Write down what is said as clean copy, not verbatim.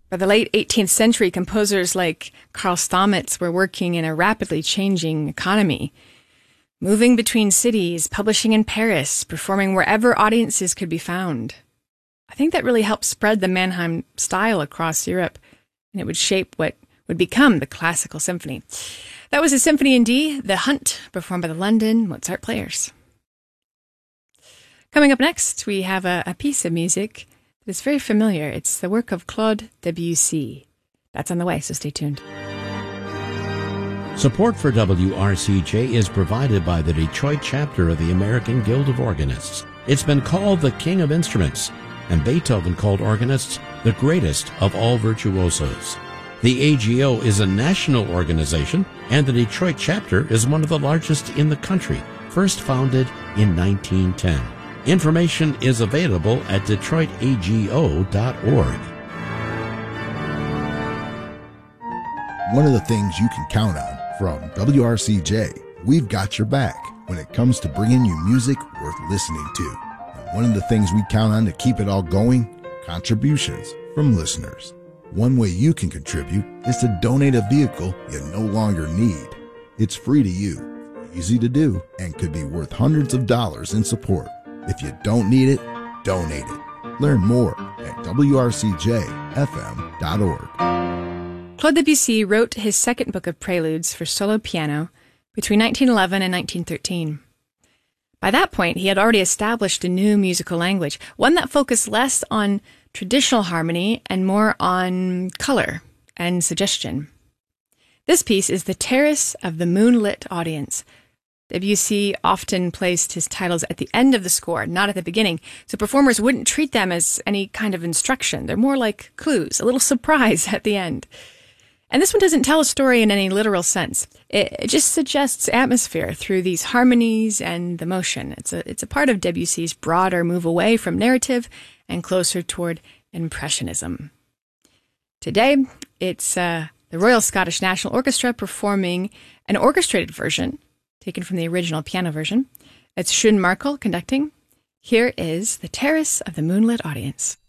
By the late 18th century, composers like Karl Stamitz were working in a rapidly changing economy, moving between cities, publishing in Paris, performing wherever audiences could be found. I think that really helped spread the Mannheim style across Europe, and it would shape what would become the classical symphony. That was a symphony in D, The Hunt, performed by the London Mozart Players. Coming up next, we have a piece of music that is very familiar. It's the work of Claude Debussy. That's on the way, so stay tuned. Support for WRCJ is provided by the Detroit chapter of the American Guild of Organists. It's been called the King of Instruments, and Beethoven called organists the greatest of all virtuosos. The AGO is a national organization, and the Detroit chapter is one of the largest in the country, first founded in 1910. Information is available at DetroitAGO.org. One of the things you can count on from WRCJ, we've got your back when it comes to bringing you music worth listening to. And one of the things we count on to keep it all going, contributions from listeners. One way you can contribute is to donate a vehicle you no longer need. It's free to you, easy to do, and could be worth hundreds of dollars in support. If you don't need it, donate it. Learn more at wrcjfm.org. Claude Debussy wrote his second book of preludes for solo piano between 1911 and 1913. By that point, he had already established a new musical language, one that focused less on traditional harmony and more on color and suggestion. This piece is The Terrace of the Moonlit Audience. Debussy often placed his titles at the end of the score, not at the beginning, so performers wouldn't treat them as any kind of instruction. They're more like clues, a little surprise at the end. And this one doesn't tell a story in any literal sense. It just suggests atmosphere through these harmonies and the motion. It's a part of Debussy's broader move away from narrative and closer toward Impressionism. Today, it's the Royal Scottish National Orchestra performing an orchestrated version taken from the original piano version. It's Shun Markel conducting. Here is The Terrace of the Moonlit Audience.